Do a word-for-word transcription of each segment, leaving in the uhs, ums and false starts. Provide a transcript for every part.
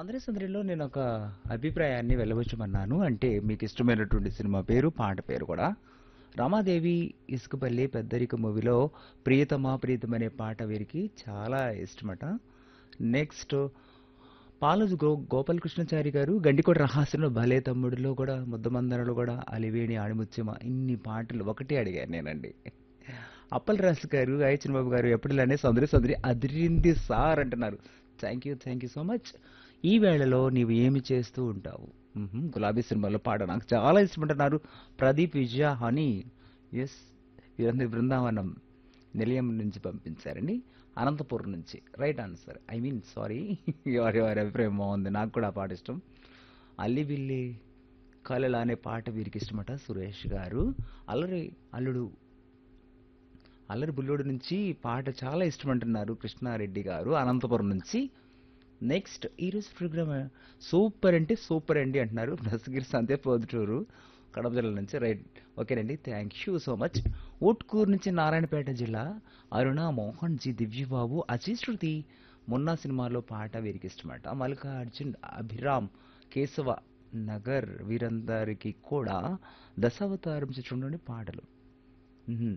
సందడి సందడిలో నేనొక అభిప్రాయాన్ని వెల్లబుచ్చమన్నాను. అంటే మీకిష్టమైనటువంటి సినిమా పేరు, పాట పేరు కూడా. 'రమాదేవి ఇసుకపల్లి పెద్దరిక' మూవీలో 'ప్రియతమా ప్రియతమ' అనే పాట వీరికి చాలా ఇష్టమట. నెక్స్ట్ పాలజు గో గోపాలకృష్ణచారి గారు 'గండికోట రహస్యంలో', 'భలే తమ్ముడులో' కూడా, 'ముద్దమందార'లో కూడా 'అలివేణి ఆణిముత్యమ' ఇన్ని పాటలు ఒకటే అడిగాను నేనండి. అప్పల్ రాజు గారు, ఐ చిన్నబాబు గారు ఎప్పటిలానే సందడి సందడి అదిరింది సార్ అంటున్నారు. Thank you thank you so much. ఈ వేళలో నీవు ఏమి చేస్తూ ఉంటావు? మ్హూ, గులాబీ సినిమాలో పాట నాకు చాలా ఇష్టమంటున్నారు. ప్రదీప్ విజయ హనీ. ఎస్, వీరందరి బృందావనం నిలయం నుంచి పంపించారండి. అనంతపురం నుంచి right answer. I mean sorry, ఎవరి వారి అభిప్రాయం బాగుంది. నాకు కూడా ఆ పాట ఇష్టం. అల్లిబిల్లి కలల అనే పాట వీరికి ఇష్టమట. సురేష్ గారు అల్లరి అల్లుడు అల్లరి బుల్లోడు నుంచి పాట చాలా ఇష్టమంటున్నారు. కృష్ణారెడ్డి గారు అనంతపురం నుంచి. నెక్స్ట్ ఈరోజు ప్రోగ్రామ్ సూపర్ అంటే సూపర్ అండి అంటున్నారు. దశగిరి సంతే పొద్దుటూరు కడప జిల్లా నుంచి రైట్. ఓకేనండి, thank you so much. Utkur నుంచి నారాయణపేట జిల్లా అరుణ మోహన్ జీ, దివ్యబాబు, అజయ్ శృతి మొన్న సినిమాలో పాట వీరికి ఇష్టమట. మల్లికార్జున్, అభిరామ్, కేశవ నగర్ వీరందరికీ కూడా దశావతారం చిత్రంలోని పాటలు. మ్మ్.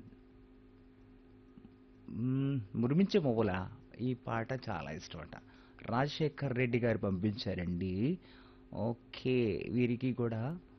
మ్మ్, మురిమించే మొవ్వల ఈ పాట చాలా ఇష్టమట. రాజశేఖర్ రెడ్డి గారు పంపించారండి. ఓకే, వీరికి కూడా